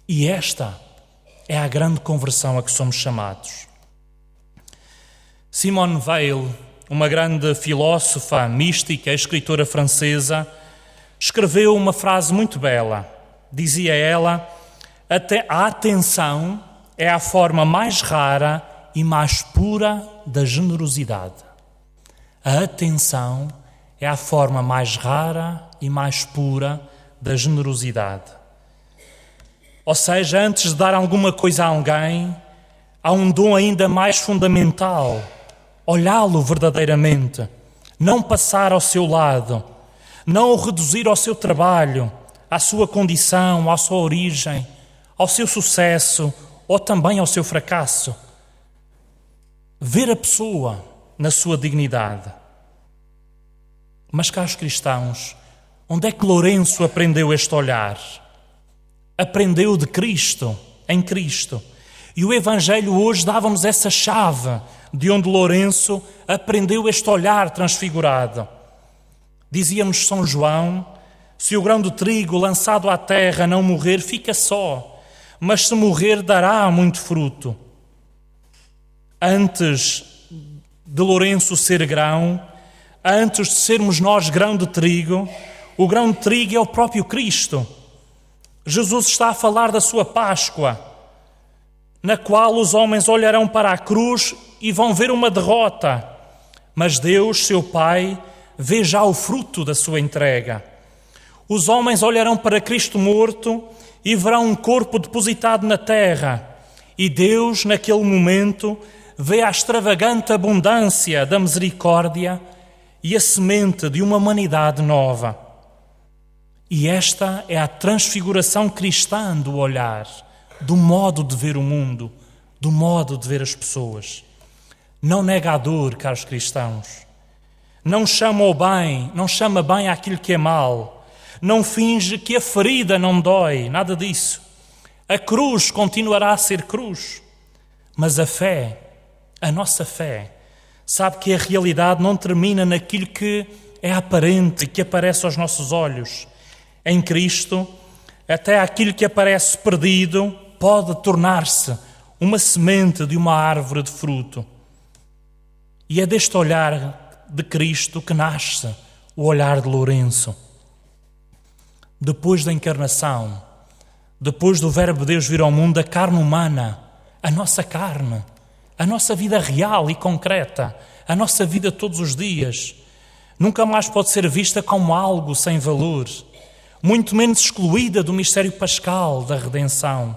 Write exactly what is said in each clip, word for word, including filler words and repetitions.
E esta é a grande conversão a que somos chamados. Simone Weil, uma grande filósofa, mística, escritora francesa, escreveu uma frase muito bela. Dizia ela: a atenção é a forma mais rara e mais pura da generosidade. A atenção é a forma mais rara e mais pura da generosidade. Ou seja, antes de dar alguma coisa a alguém, há um dom ainda mais fundamental: olhá-lo verdadeiramente, não passar ao seu lado, não o reduzir ao seu trabalho, à sua condição, à sua origem, ao seu sucesso ou também ao seu fracasso. Ver a pessoa na sua dignidade. Mas, caros cristãos, onde é que Lourenço aprendeu este olhar? Aprendeu de Cristo, em Cristo. E o Evangelho hoje dava-nos essa chave de onde Lourenço aprendeu este olhar transfigurado. Dizia-nos São João: se o grão de trigo lançado à terra não morrer, fica só, mas se morrer, dará muito fruto. Antes de Lourenço ser grão, antes de sermos nós grão de trigo, o grão de trigo é o próprio Cristo. Jesus está a falar da sua Páscoa, na qual os homens olharão para a cruz e vão ver uma derrota, mas Deus, seu Pai, vê já o fruto da sua entrega. Os homens olharão para Cristo morto e verão um corpo depositado na terra, e Deus, naquele momento, vê a extravagante abundância da misericórdia e a semente de uma humanidade nova. E esta é a transfiguração cristã do olhar, do modo de ver o mundo, do modo de ver as pessoas. Não negador, caros cristãos. Não chama o bem, não chama bem aquilo que é mal. Não finge que a ferida não dói, nada disso. A cruz continuará a ser cruz. Mas a fé, a nossa fé, sabe que a realidade não termina naquilo que é aparente e que aparece aos nossos olhos. Em Cristo, até aquilo que aparece perdido pode tornar-se uma semente de uma árvore de fruto. E é deste olhar de Cristo que nasce o olhar de Lourenço. Depois da encarnação, depois do Verbo de Deus vir ao mundo, a carne humana, a nossa carne, a nossa vida real e concreta, a nossa vida todos os dias, nunca mais pode ser vista como algo sem valor, muito menos excluída do mistério pascal da redenção.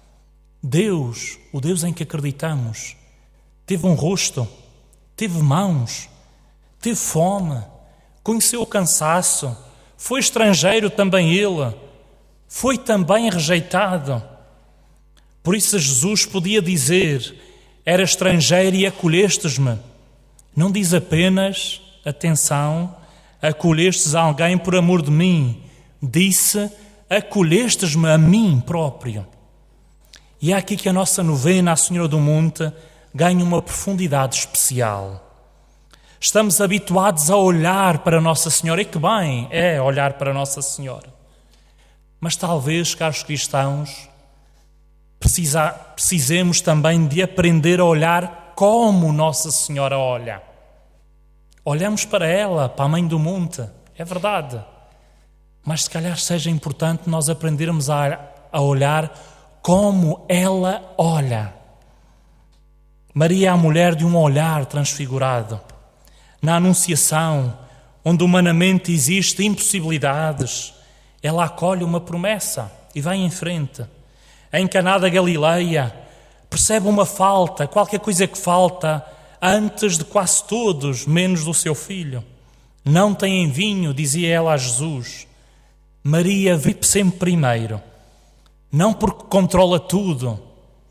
Deus, o Deus em que acreditamos, teve um rosto, teve mãos, teve fome, conheceu o cansaço, foi estrangeiro também ele, foi também rejeitado. Por isso Jesus podia dizer: era estrangeiro e acolhestes-me. Não diz apenas, atenção, acolhestes a alguém por amor de mim. Disse: acolhestes-me a mim próprio. E é aqui que a nossa novena à Senhora do Monte ganha uma profundidade especial. Estamos habituados a olhar para Nossa Senhora, e que bem é olhar para Nossa Senhora. Mas talvez, caros cristãos, precisa, precisemos também de aprender a olhar como Nossa Senhora olha. Olhamos para ela, para a Mãe do Monte, é verdade. Mas se calhar seja importante nós aprendermos a, a olhar como ela olha. Maria é a mulher de um olhar transfigurado. Na Anunciação, onde humanamente existem impossibilidades, ela acolhe uma promessa e vai em frente. Em Caná da Galileia, percebe uma falta, qualquer coisa que falta, antes de quase todos, menos do seu filho. Não têm vinho, dizia ela a Jesus. Maria vê sempre primeiro, não porque controla tudo,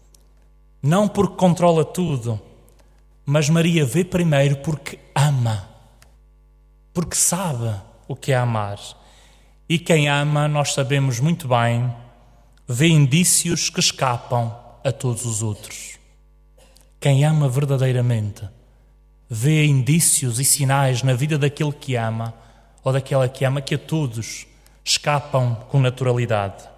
não porque controla tudo, mas Maria vê primeiro porque ama, porque sabe o que é amar. E quem ama, nós sabemos muito bem, vê indícios que escapam a todos os outros. Quem ama verdadeiramente vê indícios e sinais na vida daquele que ama ou daquela que ama que a todos escapam com naturalidade.